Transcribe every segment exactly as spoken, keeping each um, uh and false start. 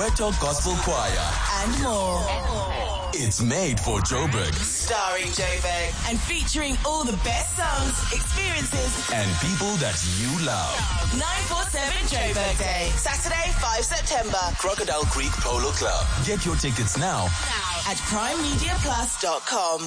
Soweto Gospel Choir. And more. It's made for Joburg. Starring Joburg. And featuring all the best songs, experiences, and people that you love. nine forty-seven Joburg Day. Saturday, fifth September. Crocodile Creek Polo Club. Get your tickets now. Now at prime media plus dot com.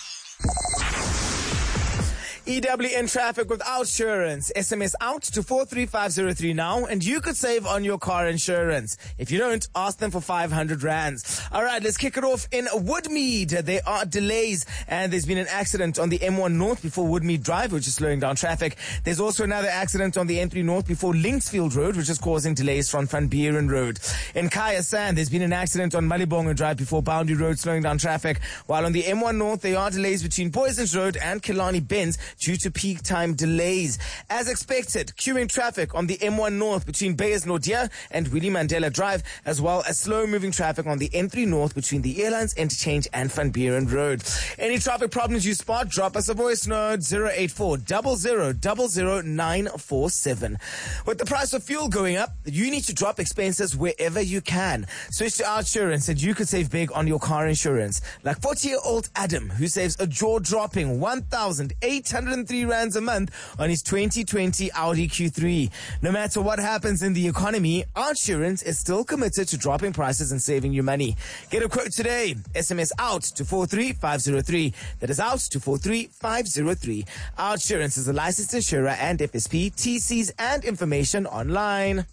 E W N traffic with Outsurance. S M S out to four three five zero three now and you could save on your car insurance. If you don't, ask them for five hundred rands. All right, let's kick it off in Woodmead. There are delays and there's been an accident on the M one North before Woodmead Drive, which is slowing down traffic. There's also another accident on the N three North before Linksfield Road, which is causing delays from Van Buren Road. In Kaya Sand, there's been an accident on Malibonga Drive before Boundary Road, slowing down traffic. While on the M one North, there are delays between Poisons Road and Killarney Bends due to peak time delays. As expected, queuing traffic on the M one North between Beyers Nordia and Willie Mandela Drive, as well as slow-moving traffic on the N three North between the Airlines Interchange and Van Buren Road. Any traffic problems you spot, drop us a voice note, zero eight four zero zero zero zero nine four seven. With the price of fuel going up, you need to drop expenses wherever you can. Switch to Outsurance and you could save big on your car insurance. Like forty-year-old Adam, who saves a jaw-dropping one thousand eight hundred three rands a month on his twenty twenty Audi Q three. No matter what happens in the economy, Outsurance is still committed to dropping prices and saving you money. Get a quote today. S M S out to four three five zero three. That is out to four three five zero three. Outsurance is a licensed insurer and F S P. T Cs and information online.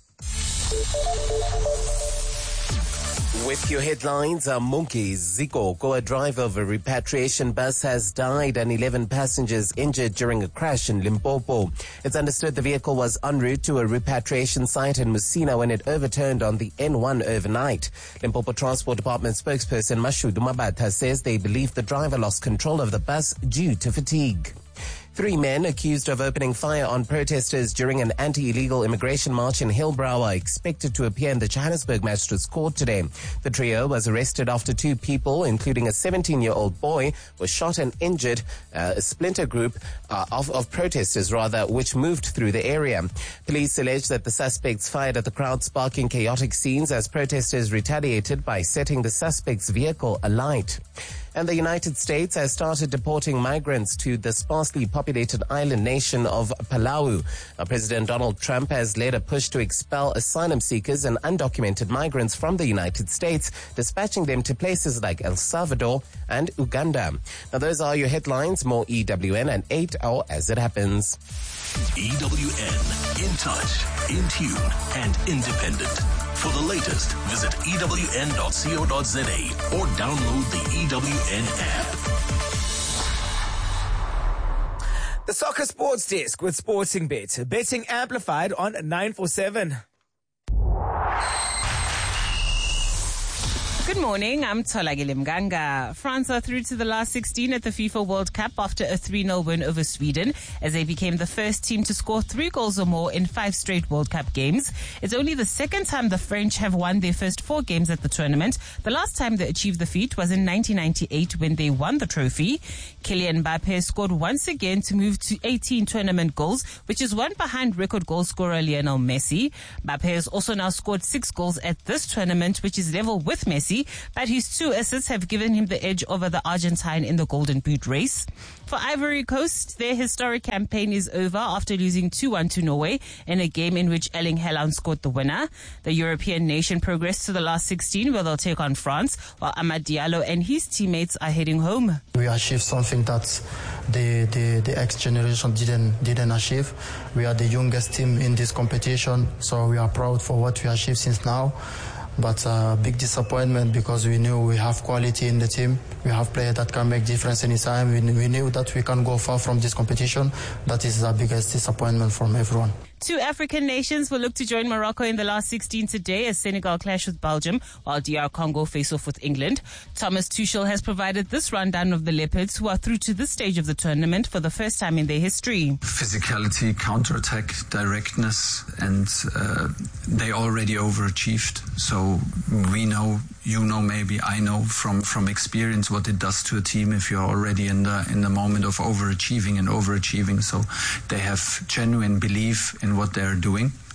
With your headlines, uh, Monkeys, Zikoko, a driver of a repatriation bus, has died and eleven passengers injured during a crash in Limpopo. It's understood the vehicle was en route to a repatriation site in Musina when it overturned on the N one overnight. Limpopo Transport Department spokesperson Mashudu Mabata says they believe the driver lost control of the bus due to fatigue. Three men accused of opening fire on protesters during an anti-illegal immigration march in Hillbrow are expected to appear in the Johannesburg Magistrates Court today. The trio was arrested after two people, including a seventeen-year-old boy, were shot and injured. Uh, a splinter group uh, of, of protesters, rather, which moved through the area. Police allege that the suspects fired at the crowd, sparking chaotic scenes as protesters retaliated by setting the suspect's vehicle alight. And the United States has started deporting migrants to the sparsely populated island nation of Palau. Now, President Donald Trump has led a push to expel asylum seekers and undocumented migrants from the United States, dispatching them to places like El Salvador and Uganda. Now, those are your headlines. More E W N and eight hour as it happens. E W N, in touch, in tune, and independent. For the latest, visit E W N dot co dot za or download the E W N app. The Soccer Sports Desk with Sporting Bet. Betting amplified on nine four seven. Good morning, I'm Tolagile Mganga. France are through to the last sixteen at the FIFA World Cup after a three nil win over Sweden, as they became the first team to score three goals or more in five straight World Cup games. It's only the second time the French have won their first four games at the tournament. The last time they achieved the feat was in nineteen ninety-eight when they won the trophy. Kylian Mbappe scored once again to move to eighteen tournament goals, which is one behind record goal scorer Lionel Messi. Mbappe has also now scored six goals at this tournament, which is level with Messi, but his two assists have given him the edge over the Argentine in the Golden Boot race. For Ivory Coast, their historic campaign is over after losing two one to Norway in a game in which Erling Haaland scored the winner. The European nation progressed to the last sixteen, where they'll take on France, while Amad Diallo and his teammates are heading home. We achieved something that the, the, the X generation didn't, didn't achieve. We are the youngest team in this competition, so we are proud for what we achieved since now. But a uh, big disappointment because we knew we have quality in the team. We have players that can make difference anytime. We, we knew that we can go far from this competition. That is the biggest disappointment from everyone. Two African nations will look to join Morocco in the last sixteen today as Senegal clash with Belgium, while D R Congo face off with England. Thomas Tuchel has provided this rundown of the Leopards, who are through to this stage of the tournament for the first time in their history. Physicality, counter-attack, directness, and uh, they already overachieved. So we know, you know, maybe I know from, from experience what it does to a team if you're already in the in the moment of overachieving and overachieving. So they have genuine belief in what they're doing.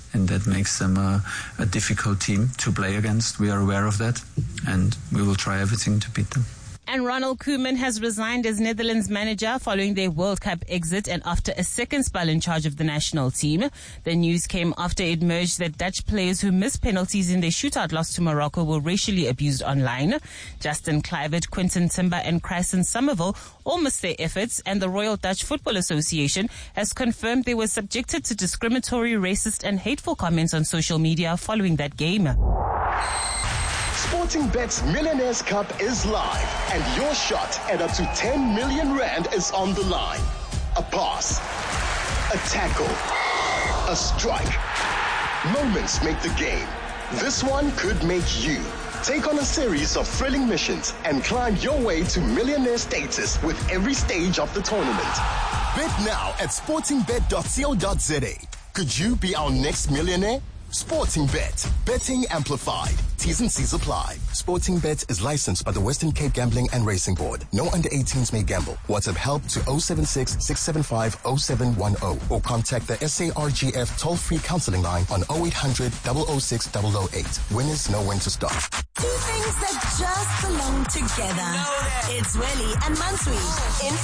and that makes them a, a difficult team to play against. We are aware of that, and we will try everything to beat them. And Ronald Koeman has resigned as Netherlands manager following their World Cup exit and after a second spell in charge of the national team. The news came after it emerged that Dutch players who missed penalties in their shootout loss to Morocco were racially abused online. Justin Kluivert, Quinton Timber and Chryson Somerville all missed their efforts, and the Royal Dutch Football Association has confirmed they were subjected to discriminatory, racist and hateful comments on social media following that game. Sportingbet's Millionaires Cup is live, and your shot at up to ten million rand is on the line. A pass, a tackle, a strike. Moments make the game. This one could make you. Take on a series of thrilling missions and climb your way to millionaire status with every stage of the tournament. Bet now at sportingbet dot co dot za. Could you be our next millionaire? Sportingbet. Betting amplified. T's and C's apply. Sportingbet is licensed by the Western Cape Gambling and Racing Board. No under eighteens may gamble. WhatsApp help to oh seven six, six seven five, oh seven one oh or contact the S A R G F toll-free counseling line on oh eight hundred, oh oh six, oh oh eight. Winners know when to start. Two things that just belong together. It's Welly and Mansui in